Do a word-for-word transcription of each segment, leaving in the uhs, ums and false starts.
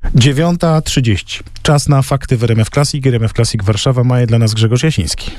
dziewiąta trzydzieści. Czas na fakty w R M F Classic. R M F Classic Warszawa ma je dla nas Grzegorz Jasiński.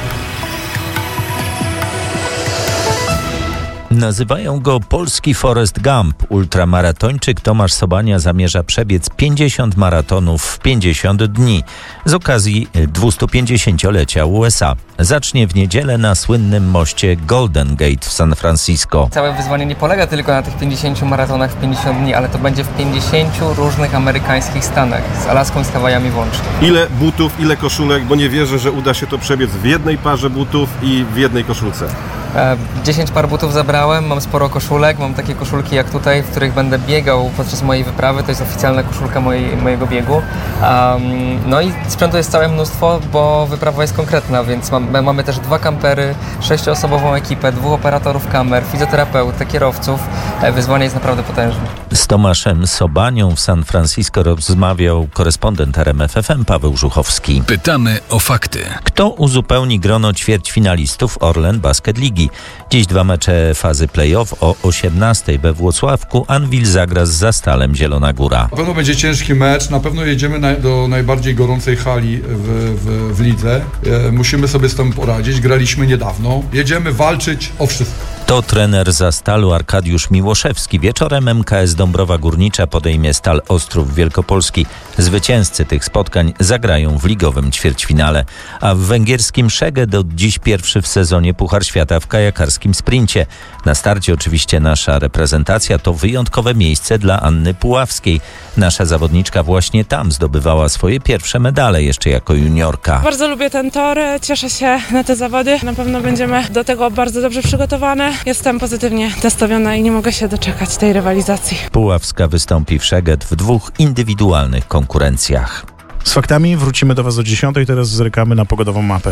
Nazywają go polski Forrest Gump. Ultramaratończyk Tomasz Sobania zamierza przebiec pięćdziesiąt maratonów w pięćdziesiąt dni z okazji dwustupięćdziesięciolecia U S A. Zacznie w niedzielę na słynnym moście Golden Gate w San Francisco. Całe wyzwanie nie polega tylko na tych pięćdziesięciu maratonach w pięćdziesiąt dni, ale to będzie w pięćdziesięciu różnych amerykańskich stanach, z Alaską i z Hawajami włącznie. Ile butów, ile koszulek, bo nie wierzę, że uda się to przebiec w jednej parze butów i w jednej koszulce. dziesięć par butów zabrałem, mam sporo koszulek, mam takie koszulki jak tutaj, w których będę biegał podczas mojej wyprawy, to jest oficjalna koszulka mojej, mojego biegu. Um, no i sprzętu jest całe mnóstwo, bo wyprawa jest konkretna, więc mam, mamy też dwa kampery, sześcioosobową ekipę, dwóch operatorów kamer, fizjoterapeutę, kierowców. Wyzwanie jest naprawdę potężne. Z Tomaszem Sobanią w San Francisco rozmawiał korespondent R M F F M Paweł Żuchowski. Pytamy o fakty. Kto uzupełni grono ćwierćfinalistów Orlen Basket Ligi? Dziś dwa mecze fazy play-off o osiemnastej we Włocławku. Anwil zagra z Zastalem Zielona Góra. Na pewno będzie ciężki mecz, na pewno jedziemy na, do najbardziej gorącej hali w, w, w lidze. E, musimy sobie z tym poradzić, graliśmy niedawno. Jedziemy walczyć o wszystko. To trener Zastalu Arkadiusz Miłoszewski. Wieczorem M K S Dąbrowa Górnicza podejmie Stal Ostrów Wielkopolski. Zwycięzcy tych spotkań zagrają w ligowym ćwierćfinale. A w węgierskim Szeged od dziś pierwszy w sezonie Puchar Świata w kajakarskim sprincie. Na starcie oczywiście nasza reprezentacja to wyjątkowe miejsce dla Anny Puławskiej. Nasza zawodniczka właśnie tam zdobywała swoje pierwsze medale jeszcze jako juniorka. Bardzo lubię ten tor, cieszę się na te zawody. Na pewno będziemy do tego bardzo dobrze przygotowane. Jestem pozytywnie nastawiona i nie mogę się doczekać tej rywalizacji. Puławska wystąpi w Szeged w dwóch indywidualnych konkurencjach. Z faktami wrócimy do Was o dziesiątej. Teraz zerkamy na pogodową mapę.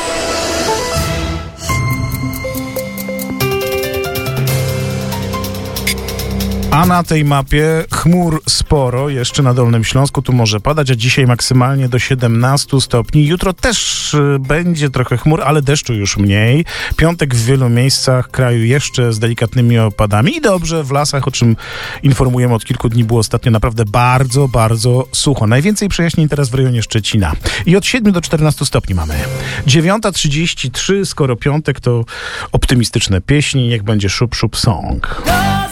A na tej mapie chmur sporo, jeszcze na Dolnym Śląsku tu może padać, a dzisiaj maksymalnie do siedemnastu stopni. Jutro też będzie trochę chmur, ale deszczu już mniej. Piątek w wielu miejscach kraju jeszcze z delikatnymi opadami i dobrze, w lasach, o czym informujemy od kilku dni, było ostatnio naprawdę bardzo, bardzo sucho. Najwięcej przejaśnień teraz w rejonie Szczecina. I od siedmiu do czternastu stopni mamy. dziewiąta trzydzieści trzy, skoro piątek, to optymistyczne pieśni, niech będzie Szup Szup Song.